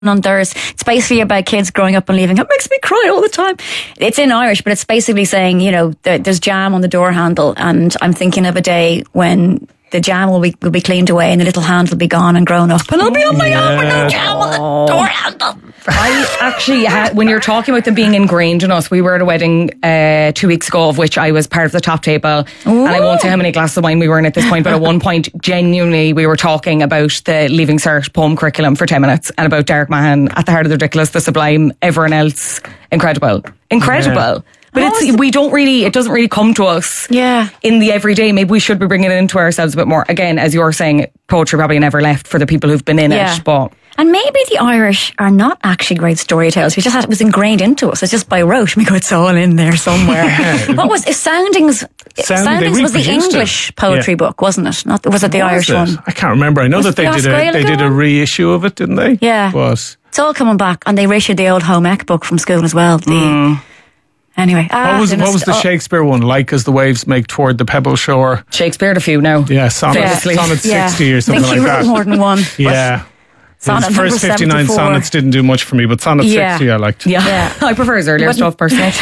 on Thursday. It's basically about kids growing up and leaving. It makes me cry all the time. It's in Irish, but it's basically saying, there's jam on the door handle, and I'm thinking of a day when the jam will be cleaned away and the little hand will be gone and grown up, and I'll be on my own with no jam on the door handle. I actually when you're talking about them being ingrained in us, we were at a wedding 2 weeks ago, of which I was part of the top table. Ooh. And I won't say how many glasses of wine we were in at this point, but at one point, genuinely, we were talking about the Leaving Cert poem curriculum for 10 minutes and about Derek Mahan, At the Heart of the Ridiculous, the Sublime, everyone else. Incredible. Yeah. But it doesn't really come to us in the everyday. Maybe we should be bringing it into ourselves a bit more. Again, as you're saying, poetry probably never left for the people who've been in it. But and maybe the Irish are not actually great storytellers. We just it was ingrained into us. It's just by rote. We go, it's all in there somewhere. What was it? Soundings was the English poetry book, wasn't it? Was it the Irish one? I can't remember. I know that they did a reissue of it, didn't they? Yeah. But it's all coming back, and they reissued the old home ec book from school as well. Anyway, what was the Shakespeare one? Like as the waves make toward the pebble shore. Shakespeare had a few now. Yeah, sonnet 60 or something like that. I think he wrote more than one. Yeah. His first 59 sonnets didn't do much for me, but sonnet 60 I liked. Yeah. I prefer his earlier stuff personally.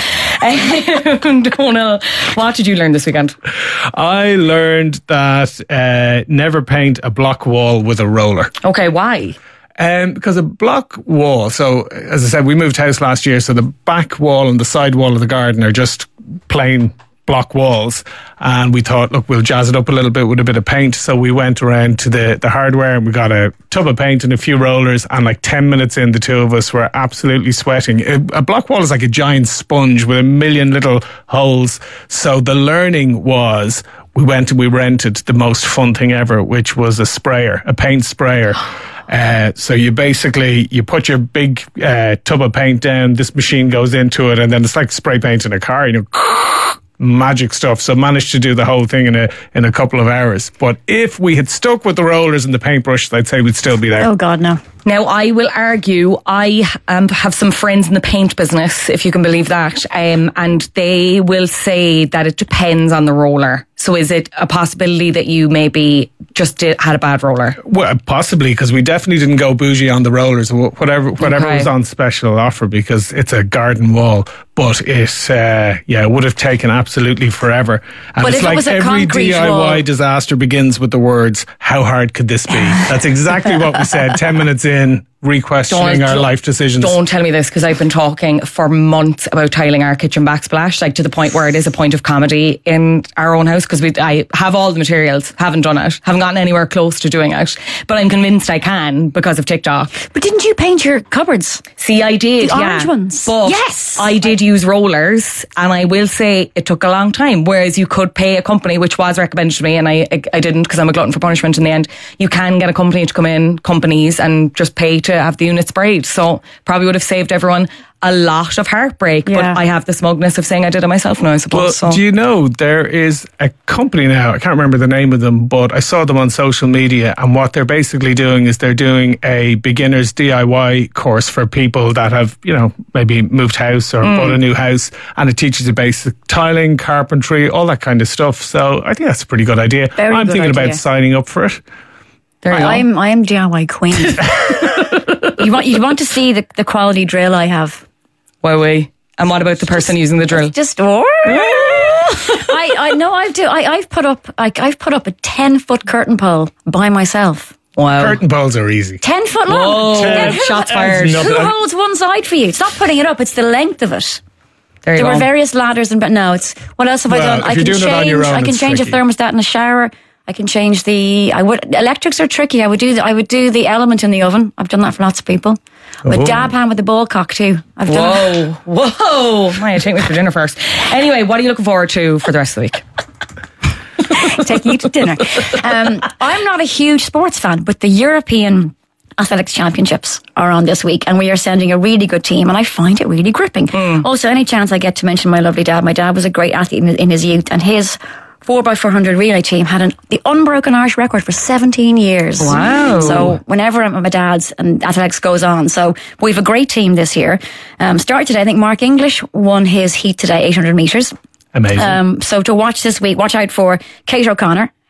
Donal, what did you learn this weekend? I learned that never paint a block wall with a roller. Okay, why? Because a block wall, so as I said, we moved house last year, so the back wall and the side wall of the garden are just plain block walls, and we thought, look, we'll jazz it up a little bit with a bit of paint. So we went around to the hardware and we got a tub of paint and a few rollers, and like 10 minutes in, the two of us were absolutely sweating. A block wall is like a giant sponge with a million little holes. So the learning was, we went and we rented the most fun thing ever, which was a paint sprayer. So you put your big tub of paint down, this machine goes into it, and then it's like spray paint in a car, magic stuff. So managed to do the whole thing in a couple of hours. But if we had stuck with the rollers and the paintbrush, I'd say we'd still be there. Oh God, no. Now, I will argue, I have some friends in the paint business, if you can believe that, and they will say that it depends on the roller. So is it a possibility that you maybe just had a bad roller? Well, possibly, because we definitely didn't go bougie on the rollers, whatever was on special offer, because it's a garden wall. But it would have taken absolutely forever. And but it's like every DIY wall disaster begins with the words, how hard could this be? That's exactly what we said 10 minutes in, re-questioning our life decisions. Don't tell me this, because I've been talking for months about tiling our kitchen backsplash, like to the point where it is a point of comedy in our own house, because I have all the materials, haven't done it, haven't gotten anywhere close to doing it, but I'm convinced I can because of TikTok. But didn't you paint your cupboards? See, I did, the orange ones. But yes, I did use rollers, and I will say it took a long time, whereas you could pay a company, which was recommended to me, and I didn't, because I'm a glutton for punishment in the end. You can get a company to come in, companies, and just pay to have the unit sprayed. So probably would have saved everyone a lot of heartbreak, but I have the smugness of saying I did it myself now, I suppose. Well, do you know, there is a company now, I can't remember the name of them, but I saw them on social media, and what they're basically doing is they're doing a beginner's DIY course for people that have, maybe moved house or bought a new house, and it teaches you basic tiling, carpentry, all that kind of stuff. So I think that's a pretty good idea. I'm thinking about signing up for it. I am DIY queen. You want to see the quality drill I have? Wowee. And what about the person using the drill? Just I know I do. I've put up a 10-foot curtain pole by myself. Wow. Curtain poles are easy. 10 foot long. Whoa. Shots fired. Who holds one side for you? It's not putting it up, it's the length of it. There were various ladders, but no, it's, what else have I done? I can change a thermostat in a shower. I can change electrics are tricky. I would do the element in the oven. I've done that for lots of people. With dab hand with the ball cock too. I've done Whoa. Maya, take me for dinner first. Anyway, what are you looking forward to for the rest of the week? Taking you to dinner. I'm not a huge sports fan, but the European Athletics Championships are on this week, and we are sending a really good team, and I find it really gripping. Also, any chance I get to mention my lovely dad. My dad was a great athlete in his youth, and his 4x400 relay team had the unbroken Irish record for 17 years. Wow. So whenever I'm at my dad's and athletics goes on. So we have a great team this year. Started today, I think Mark English won his heat today, 800 metres. Amazing. So to watch this week, watch out for Kate O'Connor,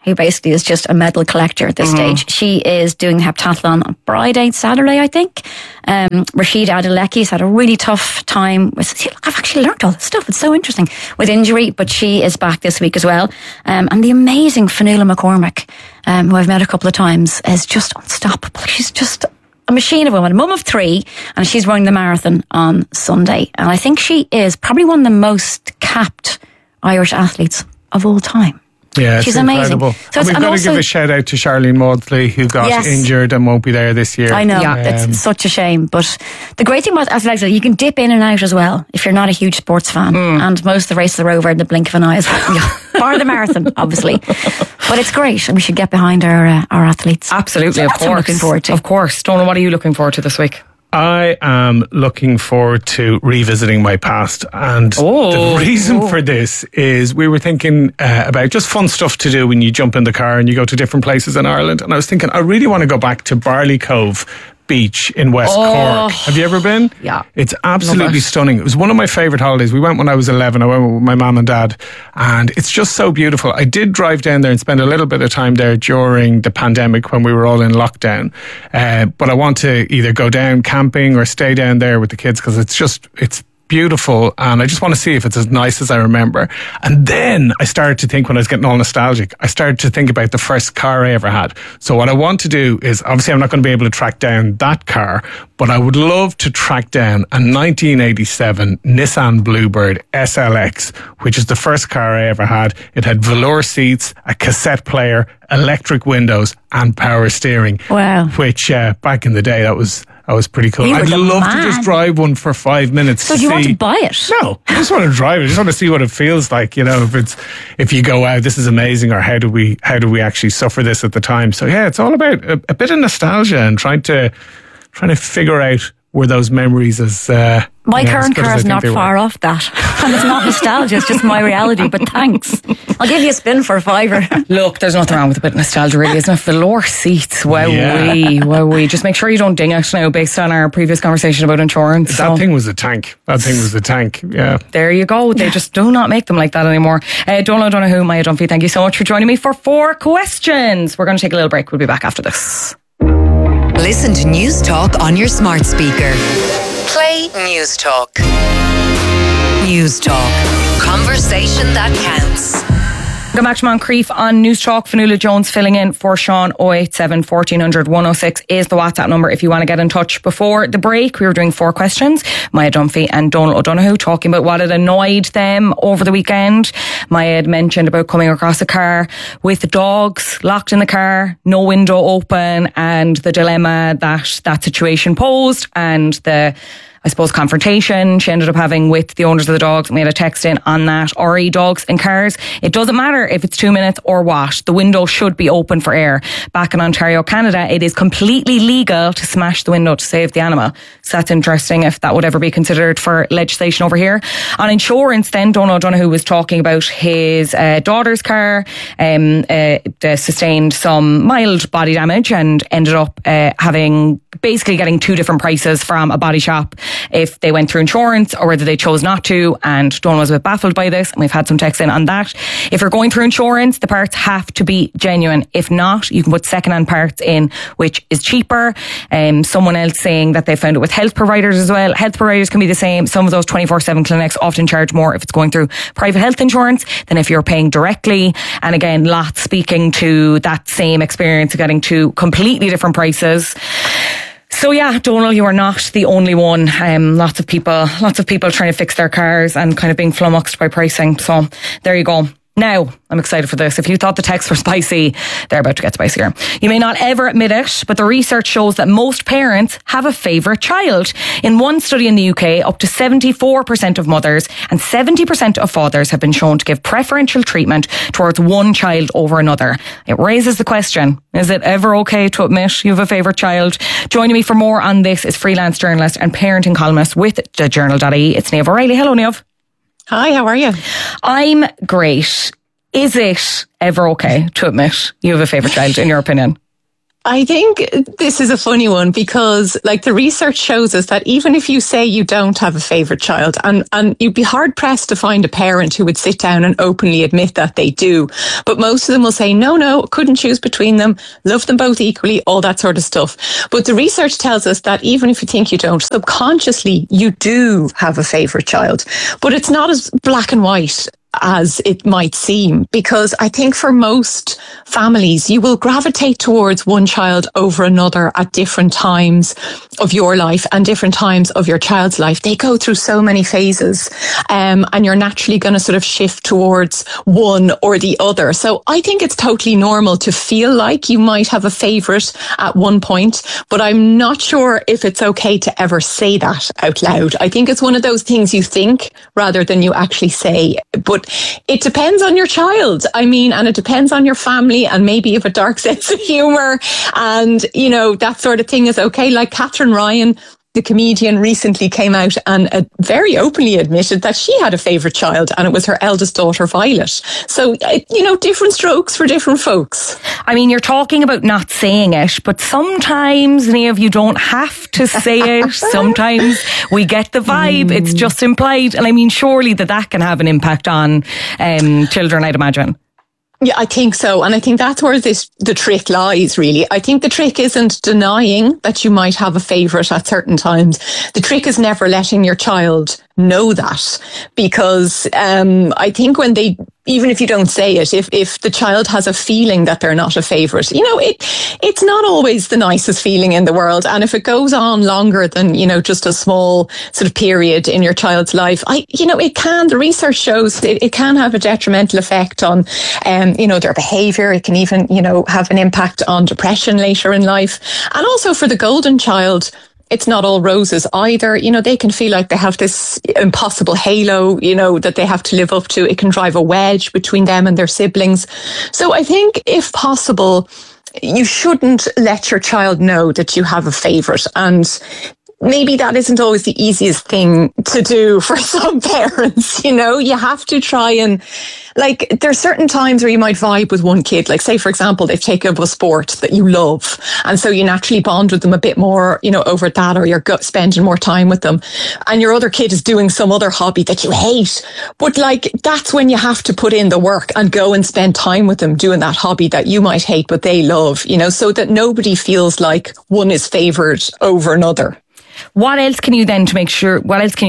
who basically is just a medal collector at this stage. She is doing the heptathlon on Friday, Saturday, I think. Rashid Adelekhi's had a really tough time. I've actually learned all this stuff. It's so interesting with injury, but she is back this week as well. And the amazing Fionnuala McCormick, who I've met a couple of times, is just unstoppable. She's just a machine of a woman, mum of 3, and she's running the marathon on Sunday. And I think she is probably one of the most capped Irish athletes of all time. Yeah, she's incredible. Amazing. So and we've got to give a shout out to Charlene Maudsley, who got injured and won't be there this year. I know, it's such a shame. But the great thing about athletics is you can dip in and out as well if you're not a huge sports fan. And most of the races are over in the blink of an eye as well. Bar the marathon, obviously. But it's great, and we should get behind our athletes. Absolutely, of course. What I'm looking forward to. Of course. Donal, what are you looking forward to this week? I am looking forward to revisiting my past, and the reason for this is we were thinking about just fun stuff to do when you jump in the car and you go to different places in Ireland, and I was thinking I really want to go back to Barley Cove Beach in West Cork. Have you ever been? Yeah. It's absolutely stunning. It was one of my favourite holidays. We went when I was 11. I went with my mum and dad, and it's just so beautiful. I did drive down there and spend a little bit of time there during the pandemic when we were all in lockdown. But I want to either go down camping or stay down there with the kids, because it's beautiful, and I just want to see if it's as nice as I remember. And then I started to think, when I was getting all nostalgic, I started to think about the first car I ever had. So what I want to do is, obviously I'm not going to be able to track down that car, but I would love to track down a 1987 Nissan Bluebird SLX, which is the first car I ever had. It had velour seats, a cassette player, electric windows, and power steering. Wow. Which back in the day, that was pretty cool. I'd love to just drive one for 5 minutes. So do you want to buy it? No, I just want to drive it. I just want to see what it feels like. You know, if you go, wow, this is amazing, or how do we actually suffer this at the time? So yeah, it's all about a bit of nostalgia and trying to figure out were those memories as my current car is not far off that. And it's not nostalgia, it's just my reality, but thanks. I'll give you a spin for a £5. Look, there's nothing wrong with a bit of nostalgia, really, isn't it? Velour seats, wowee. Just make sure you don't ding it now, based on our previous conversation about insurance. That thing was a tank. Yeah. There you go. They just do not make them like that anymore. Donal O'Donoghue, Maya Dunphy, thank you so much for joining me for 4 questions. We're going to take a little break. We'll be back after this. Listen to News Talk on your smart speaker. Play News Talk. News Talk. Conversation that counts. Welcome back to Moncrief on News Talk. Fionnuala Jones filling in for Sean. 087 1400 106 is the WhatsApp number if you want to get in touch. Before the break, we were doing 4 questions. Maya Dunphy and Donal O'Donoghue talking about what had annoyed them over the weekend. Maya had mentioned about coming across a car with the dogs locked in the car, no window open, and the dilemma that situation posed, and the confrontation she ended up having with the owners of the dogs. And we had a text in on that. RE dogs in cars, it doesn't matter if it's 2 minutes or what, the window should be open for air. Back in Ontario, Canada, it is completely legal to smash the window to save the animal. So that's interesting if that would ever be considered for legislation over here. On insurance then, Donal O'Donoghue was talking about his daughter's car, sustained some mild body damage and ended up getting 2 different prices from a body shop if they went through insurance or whether they chose not to. And Donal was a bit baffled by this, and we've had some texts in on that. If you're going through insurance, the parts have to be genuine. If not, you can put second-hand parts in, which is cheaper. Someone else saying that they found it with health providers as well. Health providers can be the same. Some of those 24/7 clinics often charge more if it's going through private health insurance than if you're paying directly. And again, lots speaking to that same experience of getting 2 completely different prices. So yeah, Donal, you are not the only one. Lots of people trying to fix their cars and kind of being flummoxed by pricing. So there you go. Now, I'm excited for this. If you thought the texts were spicy, they're about to get spicier. You may not ever admit it, but the research shows that most parents have a favourite child. In one study in the UK, up to 74% of mothers and 70% of fathers have been shown to give preferential treatment towards one child over another. It raises the question, is it ever okay to admit you have a favourite child? Joining me for more on this is freelance journalist and parenting columnist with thejournal.ie. It's Niamh O'Reilly. Hello, Niamh. Hi, how are you? I'm great. Is it ever okay to admit you have a favourite child, in your opinion? I think this is a funny one because like the research shows us that even if you say you don't have a favourite child, and you'd be hard pressed to find a parent who would sit down and openly admit that they do. But most of them will say, no, couldn't choose between them, love them both equally, all that sort of stuff. But the research tells us that even if you think you don't, subconsciously you do have a favourite child. But it's not as black and white as it might seem, because I think for most families, you will gravitate towards one child over another at different times of your life and different times of your child's life. They go through so many phases, and you're naturally going to sort of shift towards one or the other. So I think it's totally normal to feel like you might have a favourite at one point, but I'm not sure if it's okay to ever say that out loud. I think it's one of those things you think rather than you actually say. But it depends on your child. I mean, and it depends on your family, and maybe you have a dark sense of humour, and, you know, that sort of thing is okay. Like Catherine Ryan, the comedian, recently came out and very openly admitted that she had a favourite child, and it was her eldest daughter, Violet. So, you know, different strokes for different folks. I mean, you're talking about not saying it, but sometimes, Niamh, you don't have to say it. Sometimes we get the vibe. It's just implied. And I mean, surely that can have an impact on children, I'd imagine. Yeah, I think so. And I think that's where the trick lies, really. I think the trick isn't denying that you might have a favourite at certain times. The trick is never letting your child know that, because I think when even if you don't say it, if the child has a feeling that they're not a favourite, you know, it's not always the nicest feeling in the world. And if it goes on longer than, you know, just a small sort of period in your child's life, the research shows it can have a detrimental effect on, you know, their behaviour. It can even, you know, have an impact on depression later in life. And also for the golden child, it's not all roses either. You know, they can feel like they have this impossible halo, you know, that they have to live up to. It can drive a wedge between them and their siblings. So I think, if possible, you shouldn't let your child know that you have a favourite. And maybe that isn't always the easiest thing to do for some parents, you know. You have to try and, like, there's certain times where you might vibe with one kid. Like, say, for example, they've taken up a sport that you love, and so you naturally bond with them a bit more, you know, over that, or you're spending more time with them. And your other kid is doing some other hobby that you hate. But, like, that's when you have to put in the work and go and spend time with them doing that hobby that you might hate but they love, you know, so that nobody feels like one is favoured over another. What else can you do to make sure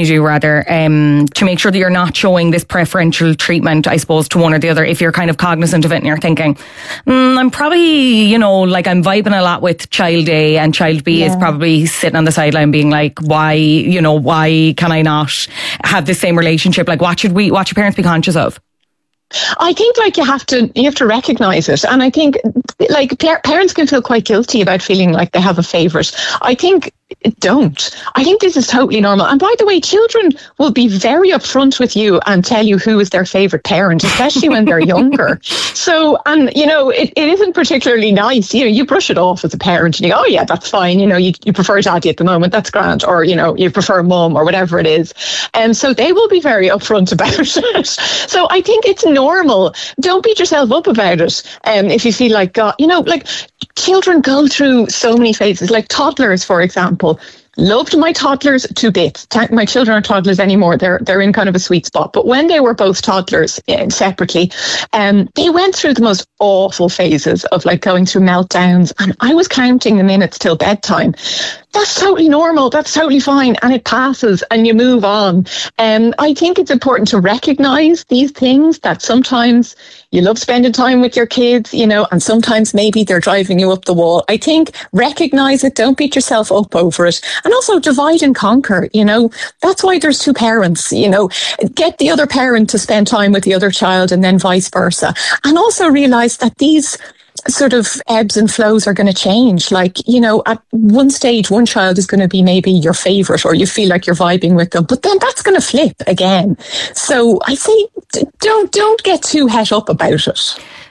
that you're not showing this preferential treatment, I suppose, to one or the other, if you're kind of cognizant of it and you're thinking, I'm probably, you know, like, I'm vibing a lot with child A, and child B is probably sitting on the sideline being like, why can I not have the same relationship? Like, what should parents be conscious of? I think, like, you have to recognise it. And I think, like, parents can feel quite guilty about feeling like they have a favourite. I think don't. I think this is totally normal. And by the way, children will be very upfront with you and tell you who is their favourite parent, especially when they're younger. So, and, you know, it isn't particularly nice. You know, you brush it off as a parent and you go, oh yeah, that's fine. You know, you prefer daddy at the moment. That's grand. Or, you know, you prefer mum or whatever it is. And so they will be very upfront about it. So I think it's normal. Don't beat yourself up about it. If you feel like, God, you know, like, children go through so many phases, like toddlers, for example. Loved my toddlers to bits. My children aren't toddlers anymore. They're in kind of a sweet spot. But when they were both toddlers separately, they went through the most awful phases of, like, going through meltdowns. And I was counting the minutes till bedtime. That's totally normal. That's totally fine. And it passes and you move on. I think it's important to recognise these things, that sometimes you love spending time with your kids, you know, and sometimes maybe they're driving you up the wall. I think recognise it. Don't beat yourself up over it. And also divide and conquer, you know. That's why there's two parents, you know. Get the other parent to spend time with the other child, and then vice versa. And also realise that these sort of ebbs and flows are going to change. Like, you know, at one stage, one child is going to be maybe your favourite, or you feel like you're vibing with them, but then that's going to flip again. So I say, don't get too het up about it.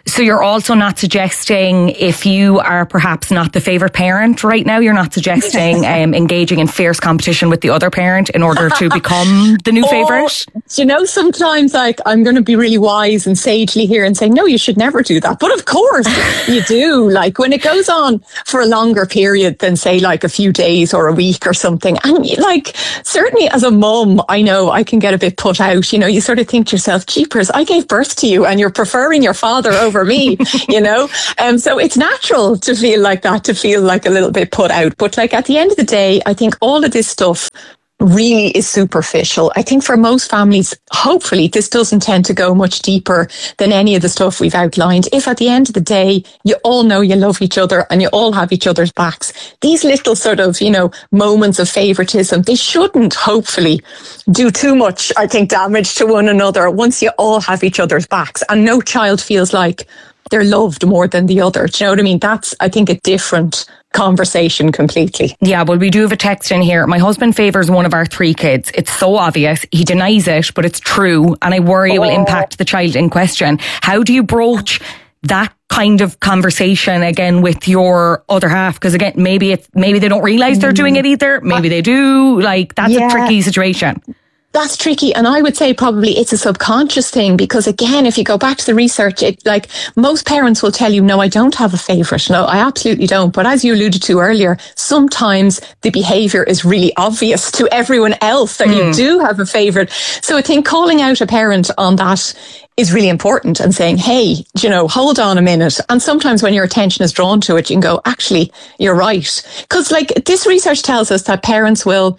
So you're also not suggesting, if you are perhaps not the favourite parent right now, you're not suggesting engaging in fierce competition with the other parent in order to become the new favourite? You know, sometimes like I'm going to be really wise and sagely here and say, no, you should never do that. But of course you do. Like when it goes on for a longer period than say like a few days or a week or something. And like certainly as a mum, I know I can get a bit put out. You know, you sort of think to yourself, jeepers, I gave birth to you and you're preferring your father over me, you know? So it's natural to feel like that, to feel like a little bit put out. But like at the end of the day, I think all of this stuff really is superficial. I think for most families, hopefully this doesn't tend to go much deeper than any of the stuff we've outlined. If at the end of the day, you all know you love each other and you all have each other's backs, these little sort of, you know, moments of favoritism, they shouldn't hopefully do too much, I think, damage to one another once you all have each other's backs and no child feels like they're loved more than the other. Do you know what I mean? That's, I think, a different conversation completely. Yeah, well, we do have a text in here. My husband favours one of our 3 kids. It's so obvious. He denies it, but it's true. And I worry it will impact the child in question. How do you broach that kind of conversation again with your other half? Because again, maybe they don't realise they're doing it either. Maybe they do. Like, that's a tricky situation. That's tricky. And I would say probably it's a subconscious thing because again, if you go back to the research, like most parents will tell you, no, I don't have a favourite. No, I absolutely don't. But as you alluded to earlier, sometimes the behaviour is really obvious to everyone else that you do have a favourite. So I think calling out a parent on that is really important and saying, hey, you know, hold on a minute. And sometimes when your attention is drawn to it, you can go, actually, you're right. Because like this research tells us that parents will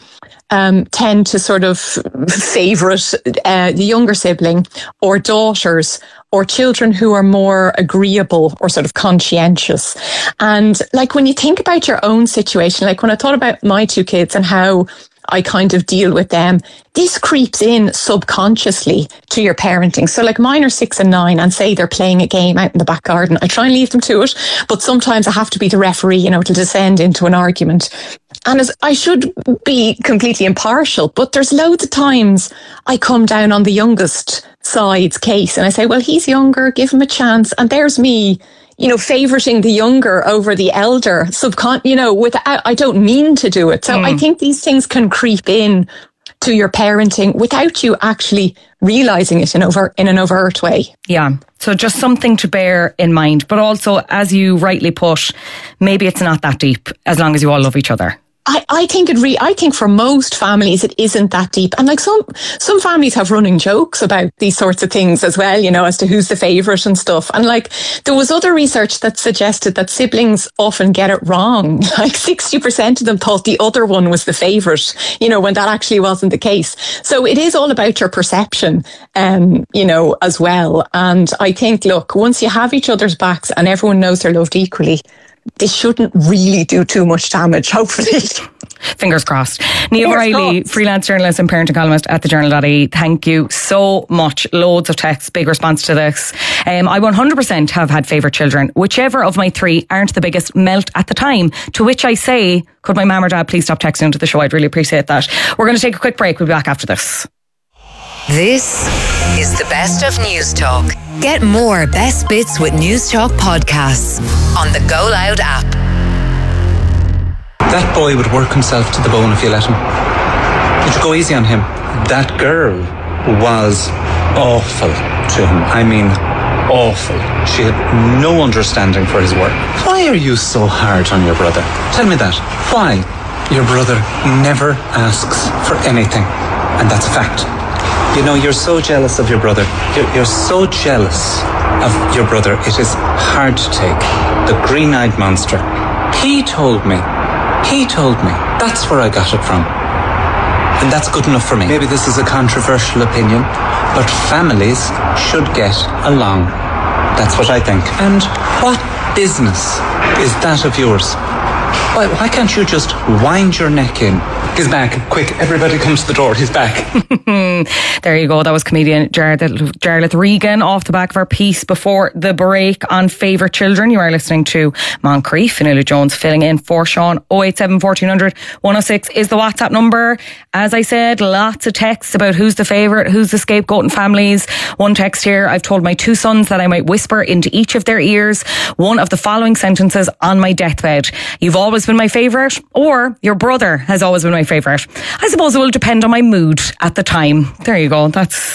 tend to sort of favourite the younger sibling or daughters or children who are more agreeable or sort of conscientious. And like when you think about your own situation, like when I thought about my 2 kids and how I kind of deal with them, this creeps in subconsciously to your parenting. So like mine are 6 and 9 and say they're playing a game out in the back garden. I try and leave them to it, but sometimes I have to be the referee, you know, to descend into an argument. And as I should be completely impartial, but there's loads of times I come down on the youngest side's case and I say, well, he's younger, give him a chance. And there's me, you know, favoriting the younger over the elder, you know, without, I don't mean to do it. So I think these things can creep in to your parenting without you actually realising it in an overt way. Yeah. So just something to bear in mind. But also, as you rightly put, maybe it's not that deep as long as you all love each other. I think for most families it isn't that deep, and like some families have running jokes about these sorts of things as well, you know, as to who's the favourite and stuff. And like there was other research that suggested that siblings often get it wrong. Like 60% of them thought the other one was the favourite, you know, when that actually wasn't the case. So it is all about your perception, you know, as well. And I think, look, once you have each other's backs and everyone knows they're loved equally, this shouldn't really do too much damage, hopefully. Fingers crossed. Niamh Riley, freelance journalist and parenting columnist at the Journal.ie. Thank you so much. Loads of texts, big response to this. I 100% have had favourite children. Whichever of my 3 aren't the biggest melt at the time. To which I say, could my mum or dad please stop texting into the show? I'd really appreciate that. We're going to take a quick break. We'll be back after this. This is the Best of News Talk. Get more Best Bits with News Talk podcasts on the Go Loud app. That boy would work himself to the bone if you let him. Would you go easy on him? That girl was awful to him. I mean, awful. She had no understanding for his work. Why are you so hard on your brother? Tell me that. Why? Your brother never asks for anything. And that's a fact. You know, you're so jealous of your brother. You're so jealous of your brother. It is hard to take. The green-eyed monster. He told me. That's where I got it from. And that's good enough for me. Maybe this is a controversial opinion, but families should get along. That's what I think. And what business is that of yours? Why can't you just wind your neck in? He's back. Quick, everybody come to the door. He's back. There you go. That was comedian Jarlath Regan off the back of our piece before the break on favourite children. You are listening to Moncrief. Fionnuala Jones filling in for Sean. 087 1400 106 is the WhatsApp number. As I said, lots of texts about who's the favourite, who's the scapegoat in families. One text here: I've told my 2 sons that I might whisper into each of their ears one of the following sentences on my deathbed. You've always been my favourite, or your brother has always been my favourite. I suppose it will depend on my mood at the time. There you go. That's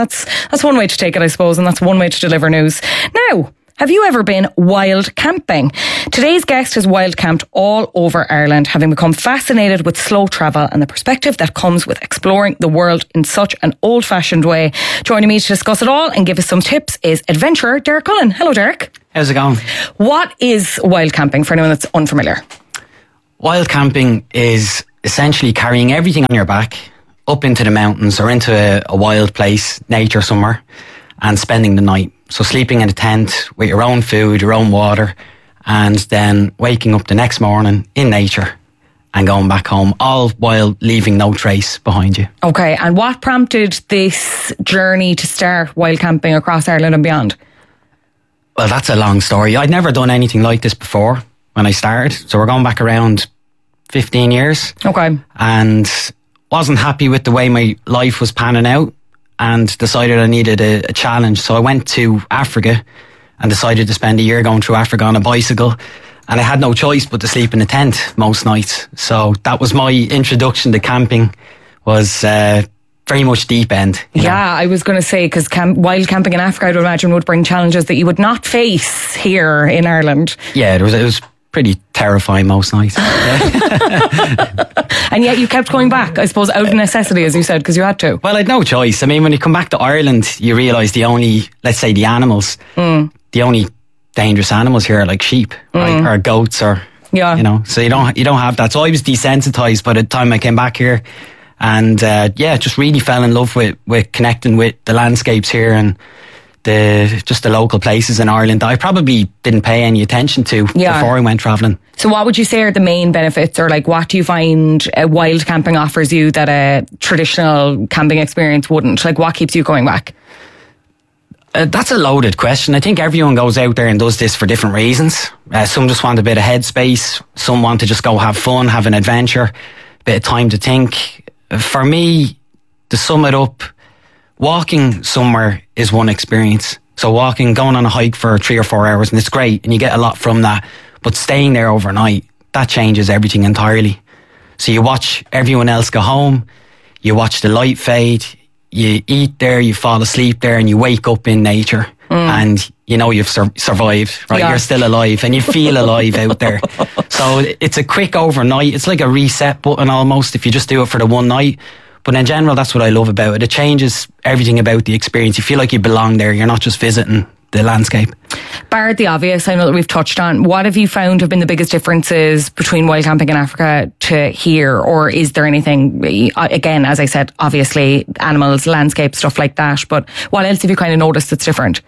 one way to take it, I suppose, and that's one way to deliver news. Now, have you ever been wild camping? Today's guest has wild camped all over Ireland, having become fascinated with slow travel and the perspective that comes with exploring the world in such an old-fashioned way. Joining me to discuss it all and give us some tips is adventurer Derek Cullen. Hello, Derek. How's it going? What is wild camping for anyone that's unfamiliar? Wild camping is essentially carrying everything on your back up into the mountains or into a wild place, nature somewhere, and spending the night. So sleeping in a tent with your own food, your own water, and then waking up the next morning in nature and going back home, all while leaving no trace behind you. Okay, and what prompted this journey to start wild camping across Ireland and beyond? Well, that's a long story. I'd never done anything like this before when I started. So we're going back around 15 years. Okay. And wasn't happy with the way my life was panning out, and decided I needed a challenge. So I went to Africa and decided to spend a year going through Africa on a bicycle. And I had no choice but to sleep in a tent most nights. So that was my introduction to camping, was very much deep end. Yeah, I was going to say, because wild camping in Africa, I would imagine, would bring challenges that you would not face here in Ireland. Yeah, it was pretty terrifying most nights. And yet you kept going back, I suppose, out of necessity, as you said, because you had to. Well, I'd no choice. I mean, when you come back to Ireland, you realise the only, let's say, the animals, the only dangerous animals here are like sheep, right? Or goats, or you know. So you don't have that. So I was desensitised by the time I came back here, and just really fell in love with connecting with the landscapes here and the local places in Ireland that I probably didn't pay any attention to before I went travelling. So what would you say are the main benefits, or like what do you find wild camping offers you that a traditional camping experience wouldn't? Like what keeps you going back? That's a loaded question. I think everyone goes out there and does this for different reasons. Some just want a bit of headspace. Some want to just go have fun, have an adventure, a bit of time to think. For me, to sum it up, walking somewhere is one experience. So going on a hike for 3 or 4 hours, and it's great, and you get a lot from that. But staying there overnight, that changes everything entirely. So you watch everyone else go home, you watch the light fade, you eat there, you fall asleep there, and you wake up in nature. And you know you've survived, right? Yeah. You're still alive, and you feel alive out there. So it's a quick overnight. It's like a reset button almost if you just do it for the one night. But in general, that's what I love about it. It changes everything about the experience. You feel like you belong there. You're not just visiting the landscape. Bar the obvious, I know that we've touched on. What have you found have been the biggest differences between wild camping in Africa to here? Or is there anything, again, as I said, obviously animals, landscape, stuff like that. But what else have you kind of noticed that's different?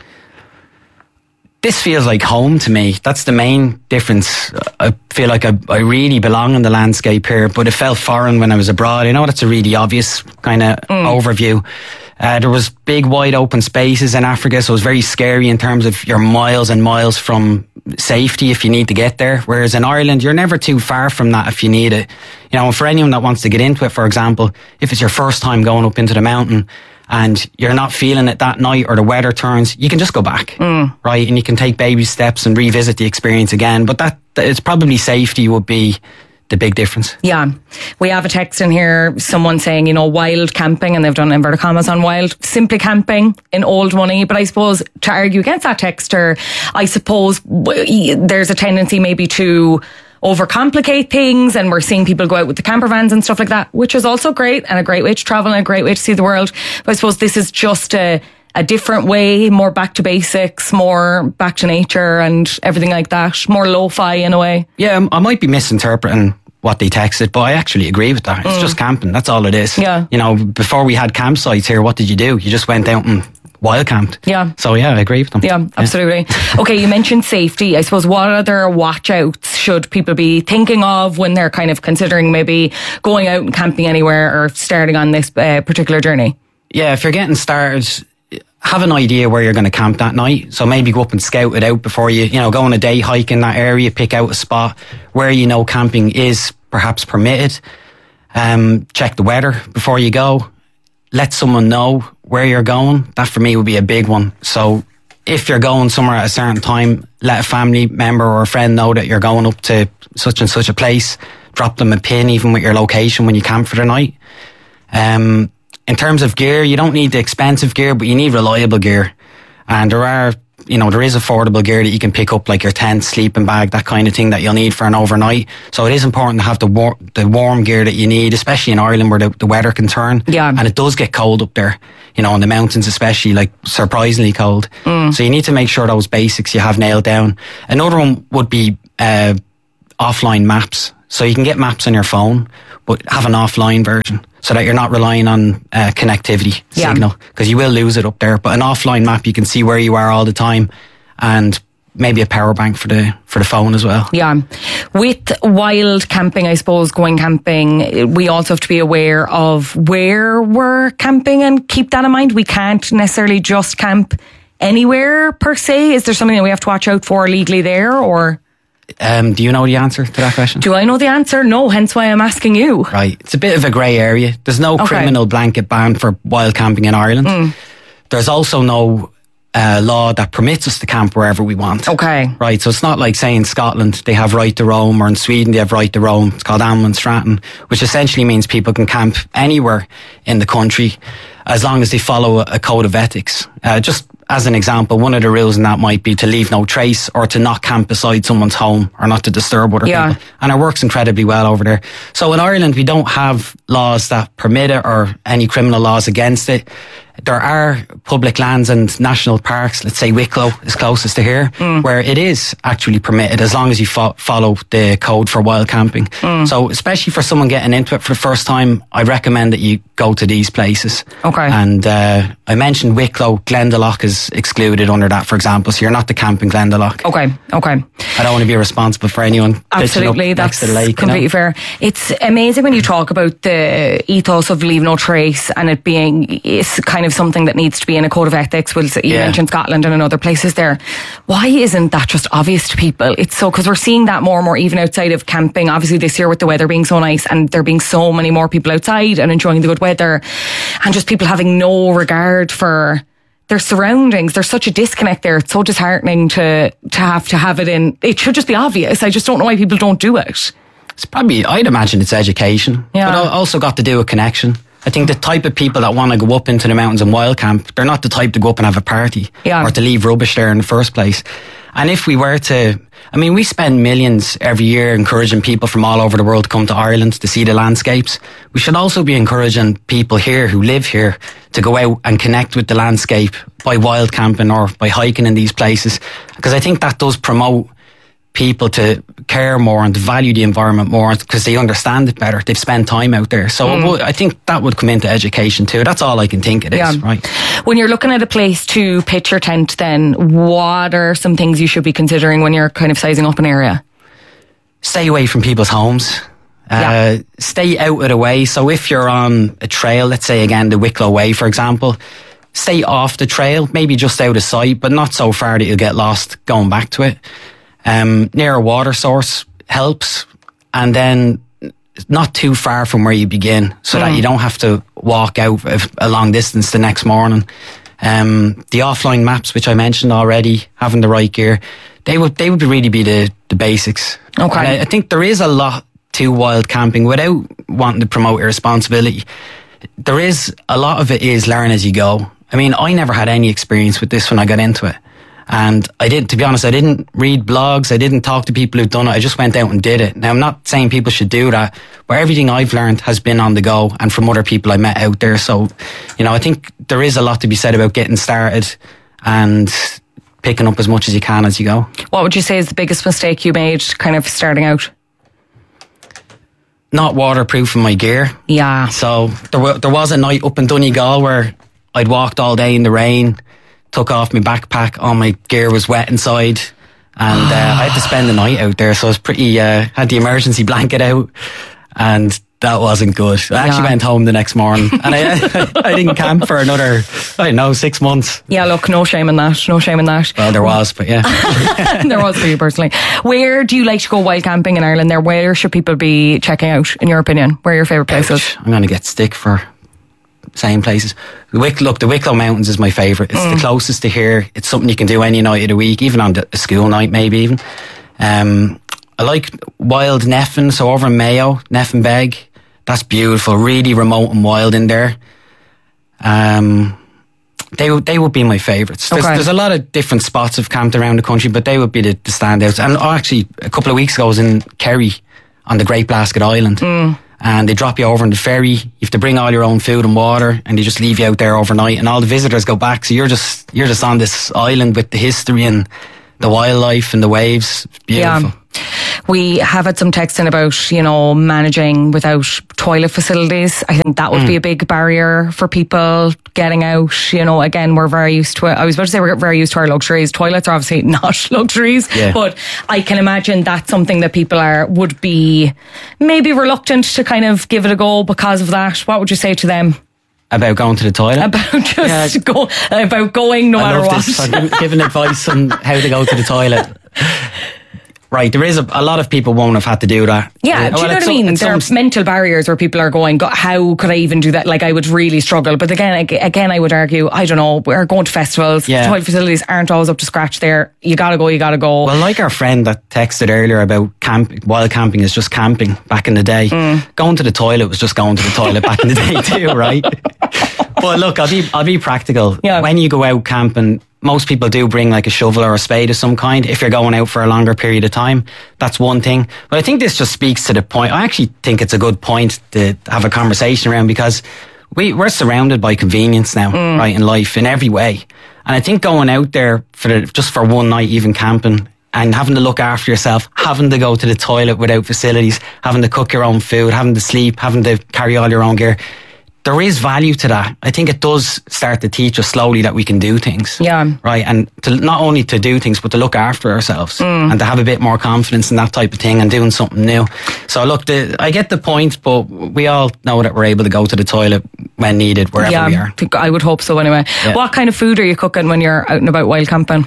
This feels like home to me. That's the main difference. I feel like I really belong in the landscape here, but it felt foreign when I was abroad. I know that's a really obvious kind of overview. There was big wide open spaces in Africa, so it was very scary in terms of you're miles and miles from safety if you need to get there. Whereas in Ireland, you're never too far from that if you need it. You know, for anyone that wants to get into it, for example, if it's your first time going up into the mountain, and you're not feeling it that night or the weather turns, you can just go back, right? And you can take baby steps and revisit the experience again. But that it's probably safety would be the big difference. Yeah. We have a text in here, someone saying, you know, wild camping, and they've done inverted commas on wild, simply camping in old money. But I suppose to argue against that texter, I suppose there's a tendency maybe to overcomplicate things, and we're seeing people go out with the camper vans and stuff like that, which is also great and a great way to travel and a great way to see the world. But I suppose this is just a different way, more back to basics, more back to nature and everything like that, more lo-fi in a way. Yeah, I might be misinterpreting what they texted, but I actually agree with that. It's just camping, that's all it is. Yeah. You know, before we had campsites here, what did you do? You just went out and wild camped. Yeah. So yeah, I agree with them. Yeah, absolutely. Okay, you mentioned safety. I suppose what other watch outs should people be thinking of when they're kind of considering maybe going out and camping anywhere or starting on this particular journey? Yeah, if you're getting started, have an idea where you're going to camp that night. So maybe go up and scout it out before you go on a day hike in that area, pick out a spot where camping is perhaps permitted. Check the weather before you go. Let someone know where you're going. That for me would be a big one. So if you're going somewhere at a certain time, let a family member or a friend know that you're going up to such and such a place. Drop them a pin even with your location when you camp for the night. In terms of gear, you don't need the expensive gear, but you need reliable gear. And there is affordable gear that you can pick up, like your tent, sleeping bag, that kind of thing that you'll need for an overnight. So it is important to have the warm gear that you need, especially in Ireland where the weather can turn. Yeah. And it does get cold up there, in the mountains especially, like surprisingly cold. So you need to make sure those basics you have nailed down. Another one would be offline maps. So you can get maps on your phone, but have an offline version so that you're not relying on connectivity signal, because you will lose it up there. But an offline map, you can see where you are all the time, and maybe a power bank for the phone as well. Yeah. With wild camping, I suppose, going camping, we also have to be aware of where we're camping and keep that in mind. We can't necessarily just camp anywhere per se. Is there something that we have to watch out for legally there, or? Do you know the answer to that question? Do I know the answer? No, hence why I'm asking you. Right. It's a bit of a grey area. There's no criminal blanket ban for wild camping in Ireland. There's also no law that permits us to camp wherever we want. Okay. Right. So it's not like, say, in Scotland they have right to roam, or in Sweden they have right to roam. It's called Amund Stratton, which essentially means people can camp anywhere in the country as long as they follow a code of ethics. Just as an example, one of the rules in that might be to leave no trace, or to not camp beside someone's home, or not to disturb other people. And it works incredibly well over there. So in Ireland, we don't have laws that permit it or any criminal laws against it. There are public lands and national parks, let's say Wicklow is closest to here, where it is actually permitted as long as you follow the code for wild camping. So especially for someone getting into it for the first time, I'd recommend that you go to these places. Okay. And I mentioned Wicklow, Glendalough is excluded under that, for example, so you're not to camp in Glendalough. Okay. I don't want to be responsible for anyone Absolutely, that's next to the lake. Completely fair. It's amazing when you talk about the ethos of leave no trace, and it being it's kind of something that needs to be in a code of ethics. You mentioned Scotland and in other places there. Why isn't that just obvious to people? It's so, because we're seeing that more and more even outside of camping. Obviously this year with the weather being so nice and there being so many more people outside and enjoying the good weather, and just people having no regard for their surroundings. There's such a disconnect there. It's so disheartening to have it in. It should just be obvious. I just don't know why people don't do it. It's probably, I'd imagine it's education. Yeah. But also got to do with connection. I think the type of people that want to go up into the mountains and wild camp, they're not the type to go up and have a party or to leave rubbish there in the first place. And if we were to, we spend millions every year encouraging people from all over the world to come to Ireland to see the landscapes. We should also be encouraging people here who live here to go out and connect with the landscape by wild camping or by hiking in these places. Because I think that does promote people to care more and to value the environment more, because they understand it better. They've spent time out there. So I think that would come into education too. That's all I can think it is, right? When you're looking at a place to pitch your tent then, what are some things you should be considering when you're kind of sizing up an area? Stay away from people's homes. Stay out of the way. So if you're on a trail, let's say again the Wicklow Way for example, stay off the trail, maybe just out of sight, but not so far that you'll get lost going back to it. Near a water source helps, and then not too far from where you begin, so that you don't have to walk out a long distance the next morning. The offline maps, which I mentioned already, having the right gear, they would really be the basics. Okay. And I think there is a lot to wild camping without wanting to promote irresponsibility. There is a lot of it is learn as you go. I never had any experience with this when I got into it. And to be honest, I didn't read blogs. I didn't talk to people who've done it. I just went out and did it. Now, I'm not saying people should do that, but everything I've learned has been on the go and from other people I met out there. So, I think there is a lot to be said about getting started and picking up as much as you can as you go. What would you say is the biggest mistake you made kind of starting out? Not waterproofing my gear. Yeah. So there was a night up in Donegal where I'd walked all day in the rain. took off my backpack. All my gear was wet inside. And I had to spend the night out there. So I was pretty, had the emergency blanket out. And that wasn't good. I actually went home the next morning. And I didn't camp for another, 6 months. Yeah, look, no shame in that. No shame in that. Well, there was, but yeah. There was for you personally. Where do you like to go wild camping in Ireland there? Where should people be checking out, in your opinion? Where are your favourite places? I'm going to get stick for same places. The Wicklow Mountains is my favourite. It's the closest to here. It's something you can do any night of the week, even on a school night maybe even. I like Wild Neffin, so over in Mayo, Neffin Beg. That's beautiful, really remote and wild in there. They would be my favourites. There's a lot of different spots I've camped around the country, but they would be the standouts. And actually, a couple of weeks ago I was in Kerry on the Great Blasket Island. And they drop you over on the ferry. You have to bring all your own food and water, and they just leave you out there overnight. And all the visitors go back, so you're just on this island with the history and the wildlife and the waves. It's beautiful. Yeah. We have had some texting about, managing without toilet facilities. I think that would be a big barrier for people getting out. Again, we're very used to it. I was about to say we're very used to our luxuries. Toilets are obviously not luxuries, but I can imagine that's something that people would be maybe reluctant to kind of give it a go because of that. What would you say to them? About going to the toilet? About going no matter what. So giving advice on how to go to the toilet. Right, there is a lot of people won't have had to do that. Yeah, do you know what I mean? There are mental barriers where people are going, how could I even do that? Like, I would really struggle. But again, I would argue, I don't know, we're going to festivals, toilet facilities aren't always up to scratch there. You gotta go. Well, like our friend that texted earlier about wild camping is just camping back in the day. Going to the toilet was just going to the toilet back in the day too, right? But look, I'll be practical. Yeah. When you go out camping, most people do bring like a shovel or a spade of some kind if you're going out for a longer period of time. That's one thing. But I think this just speaks to the point. I actually think it's a good point to have a conversation around, because we're surrounded by convenience now, right, in life in every way. And I think going out there just for one night, even camping, and having to look after yourself, having to go to the toilet without facilities, having to cook your own food, having to sleep, having to carry all your own gear, there is value to that. I think it does start to teach us slowly that we can do things. Yeah. Right. And to not only to do things, but to look after ourselves and to have a bit more confidence in that type of thing and doing something new. So look, I get the point, but we all know that we're able to go to the toilet when needed, wherever we are. I would hope so anyway. Yeah. What kind of food are you cooking when you're out and about wild camping?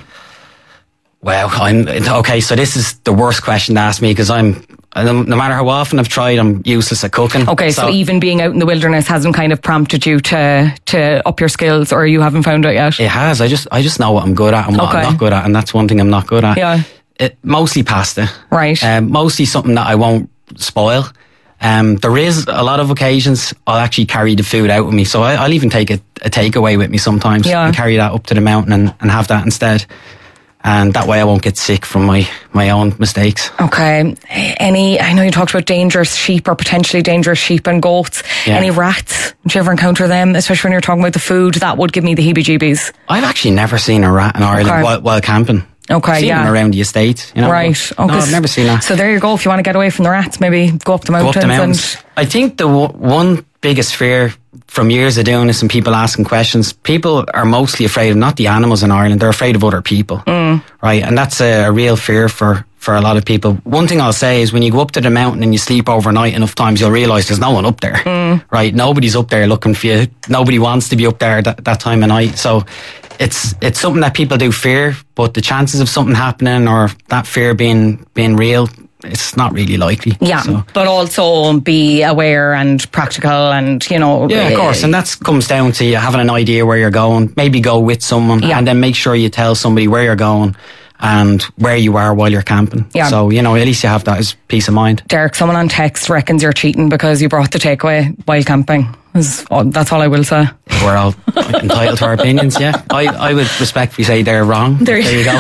Well, okay, so this is the worst question to ask me, because no matter how often I've tried, I'm useless at cooking. Okay, so even being out in the wilderness hasn't kind of prompted you to up your skills, or you haven't found out yet? It has. I just know what I'm good at and what I'm not good at, and that's one thing I'm not good at. Yeah. Mostly pasta. Right. Mostly something that I won't spoil. There is a lot of occasions I'll actually carry the food out with me, so I'll even take a takeaway with me sometimes and carry that up to the mountain and have that instead. And that way I won't get sick from my own mistakes. Okay. I know you talked about dangerous sheep or potentially dangerous sheep and goats. Yeah. Any rats? Did you ever encounter them? Especially when you're talking about the food, that would give me the heebie-jeebies. I've actually never seen a rat in Ireland while camping. Okay, I've seen them around the estate, Right. No, I've never seen that. So there you go. If you want to get away from the rats, maybe go up the mountains. I think the one biggest fear from years of doing this and people asking questions, people are mostly afraid of not the animals in Ireland, they're afraid of other people. Right? And that's a real fear for a lot of people. One thing I'll say is when you go up to the mountain and you sleep overnight enough times, you'll realise there's no one up there. Right? Nobody's up there looking for you. Nobody wants to be up there that time of night. So it's something that people do fear, but the chances of something happening or that fear being real, it's not really likely. Yeah, but also be aware and practical and, Yeah, of course. And that comes down to you having an idea where you're going. Maybe go with someone and then make sure you tell somebody where you're going and where you are while you're camping. Yeah. So, at least you have that as peace of mind. Derek, someone on text reckons you're cheating because you brought the takeaway while camping. That's all I will say. We're all entitled to our opinions, yeah. I would respectfully say they're wrong. There you go.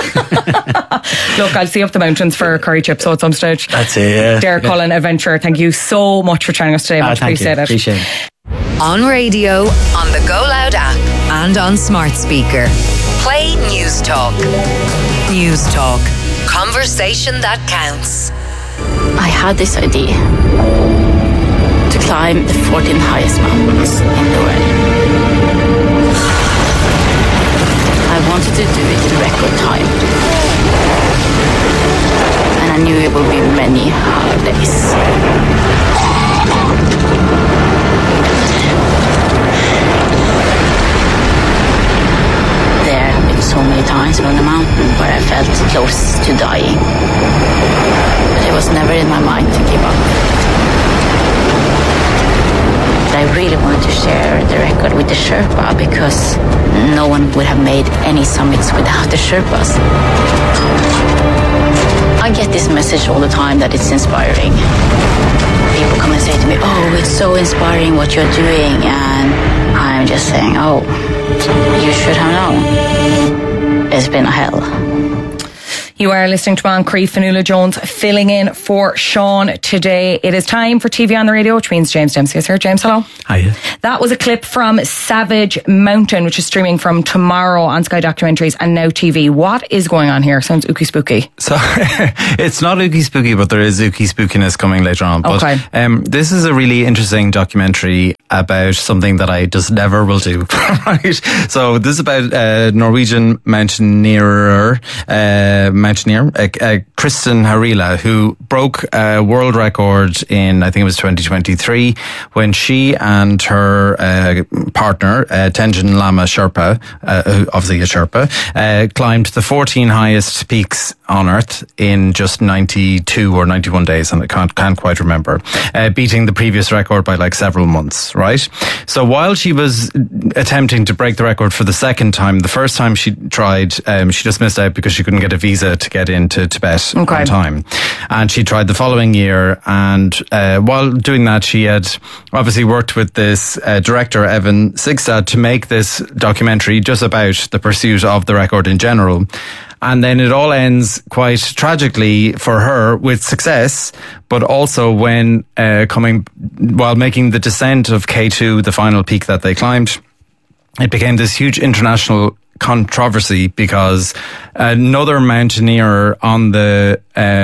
Look, I'll see you up the mountains for curry chips at some stage. That's it, yeah. Derek Cullen, Adventure, thank you so much for joining us today. Much appreciated. Appreciate it. On radio, on the Go Loud app, and on smart speaker. Play News Talk. News Talk. Conversation that counts. I had this idea to climb the 14th highest mountains in the world. I wanted to do it in record time. And I knew it would be many hard days. There have been so many times on the mountain where I felt close to dying. But it was never in my mind to give up. I really wanted to share the record with the Sherpa because no one would have made any summits without the Sherpas. I get this message all the time that it's inspiring. People come and say to me, oh, it's so inspiring what you're doing. And I'm just saying, oh, you should have known. It's been a hell. You are listening to Moncrief, Fionnuala Jones filling in for Sean today. It is time for TV on the radio, which means James Dempsey is here. James, hello. Hiya. That was a clip from Savage Mountain, which is streaming from tomorrow on Sky Documentaries and Now TV. What is going on here? Sounds ooky spooky. So it's not ooky spooky, but there is ooky spookiness coming later on. But, okay. This is a really interesting documentary about something that I just never will do. Right. So this is about Norwegian mountaineer Kristen Harila, who broke a world record in, I think it was 2023, when she and her partner, Tenzin Lama Sherpa, obviously a Sherpa, climbed the 14 highest peaks on Earth in just 92 or 91 days, and I can't quite remember, beating the previous record by like several months, right? So while she was attempting to break the record for the second time, the first time she tried, she just missed out because she couldn't get a visa to get into Tibet on time. And she tried the following year, and while doing that, she had obviously worked with this director, Evan Sigstad, to make this documentary just about the pursuit of the record in general. And then it all ends quite tragically for her with success, but also when while making the descent of K2, the final peak that they climbed, it became this huge international controversy because another mountaineer on the